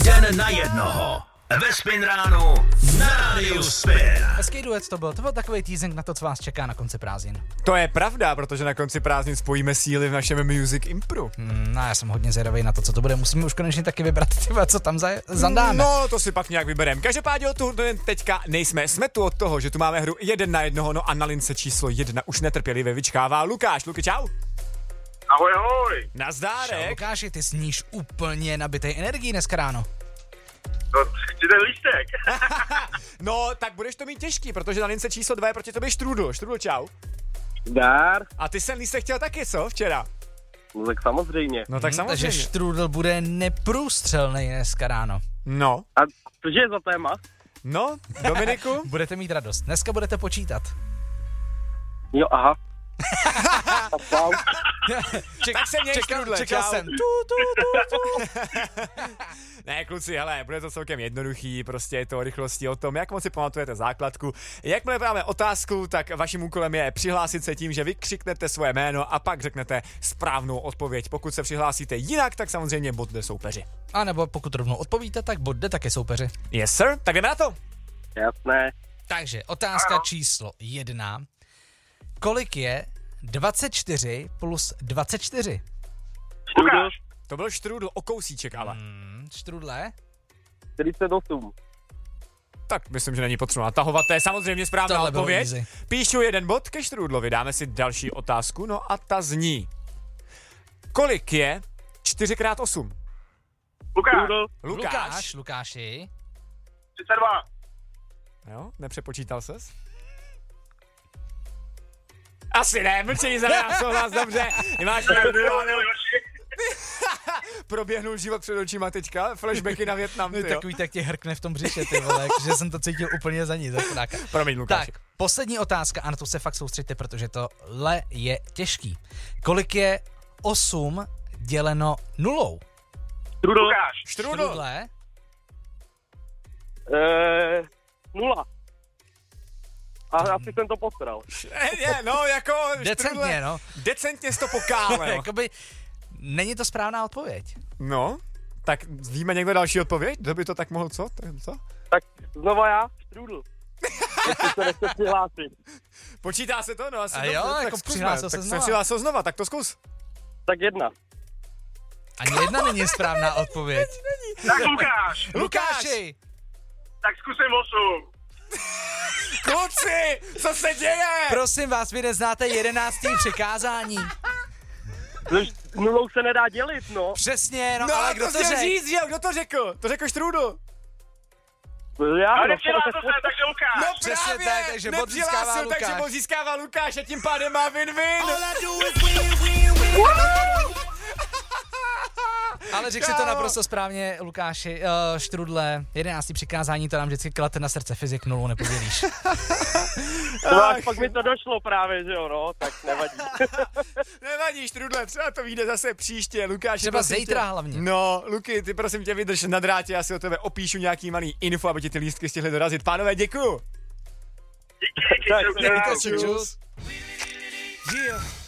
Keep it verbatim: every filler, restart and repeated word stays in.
jeden na jednoho. Ve Spin ránu na rádiu Spin. Hezký duet to byl, to byl takový teasing na to, co vás čeká na konci prázdnin. To je pravda, protože na konci prázdnin spojíme síly v našem Music Impru. Hmm, no já jsem hodně zvědavý na to, co to bude, musíme už konečně taky vybrat, tyba, co tam za, zandáme. No, to si pak nějak vybereme. Každopádně od toho teďka nejsme. Jsme tu od toho, že tu máme hru jeden na jednoho, no a na lince číslo jedna už netrpělivě vyčkává Lukáš. Luky, čau. Ahoj, ahoj. Nazdárek. Čau, Lukáši, ty sníš úplně nabitej energií dneska ráno. No, chci ten lístek. No, tak budeš to mít těžký, protože na lince číslo dva je proti tobě Štrůdl. Štrůdl, čau. Dár. A ty jsem lístek chtěl taky, co, včera? No tak samozřejmě. No tak Hmm, samozřejmě. takže Štrůdl bude neprůstřelnej dneska ráno. No, A cože je za téma? no, Dominiku? Budete mít radost. Dneska budete počítat. Jo, aha. Ček, Tak se měj, čekal, Štrůdle, čekal čau. jsem. Tu, tu, tu, tu. Ne, kluci, hele, bude to celkem jednoduchý, prostě je to o rychlosti, o tom, jak moc si pamatujete základku. Jakmile máme otázku, tak vaším úkolem je přihlásit se tím, že vykřiknete svoje jméno a pak řeknete správnou odpověď. Pokud se přihlásíte jinak, tak samozřejmě bod jde soupeři. A nebo pokud rovnou odpovíte, tak bod jde také soupeři. Yes, sir, tak jdeme na to. Jasné. Takže otázka číslo jedna. Kolik je dvacet čtyři plus dvacet čtyři? Lukáš. To byl Štrůdl o kousíček, ale. Hmm, Štrůdle? čtyřicet osm. Tak myslím, že není potřeba natahovat, to je samozřejmě správná Tohle bylo odpověď. easy. Píšu jeden bod ke Štrůdlovi, dáme si další otázku, no a ta zní. Kolik je čtyři krát osm? Lukáš. Lukáš. Lukáš, Lukáši. třicet dva. Jo, nepřepočítal ses? Asi ne, mlčení znamená souhlas, dobře. Nemáš pravdu, ale proběhnul život před očima teďka, flashbacky na Vietnam, ty jo. Takový tak tě hrkne v tom břiše, ty vole, že jsem to cítil úplně za ní, za chudáka. Promiň, Lukáši. Tak, poslední otázka, a na to se fakt soustřeďte, protože tohle je těžký. Kolik je osm děleno nulou? Lukáš. Štrůdl. Štrůdle? Eee, nula. A asi jsem to postral. Je, no, jako... Decentně, Štrůdle, no. Decentně jsi to pokálel. Jakoby, není to správná odpověď. No, tak víme někdo další odpověď? Kdo by to tak mohl, co? co? Tak znova já, Štrůdl. Jestli se nechce přihlásit. Počítá se to? No asi A dobře, jo, tak jako zkusme. přihlásil Tak se se znova. přihlásil znova, tak to zkus. Tak jedna. Ani jedna není správná odpověď. Tak Lukáš. Lukáši! Tak zkusím osm. Kluci, co se děje? Prosím vás, vy neznáte jedenáctý přikázání. Nulou se nedá dělit, no. Přesně, no, No, ale ale kdo to to chtěl řekl? říct, že jo? Kdo to řekl? To řekl Štrůdl. Já, Ale no, nepřihlásil se, takže Lukáš. No Přesně právě, tak, takže bod získává nepřihlásil, takže Lukáš. bod získává Lukáš a tím pádem má win-win. Ale řekl si to naprosto správně, Lukáši. Uh, Štrudle, jedenáctý přikázání, to nám vždycky klate na srdce, fyzik nulou nepodělíš. No a pak mi to došlo právě, že jo, no, tak nevadí. Nevadí, Štrudle, třeba to vyjde zase příště, Lukáš. Třeba zítra hlavně. No, Luky, ty prosím tě vydrž na drátě, já si o tebe opíšu nějaký malý info, aby ti ty lístky stihly dorazit. Pánové, děkuju. Díky, díky, Tak, čau, čau. Čus. Yeah.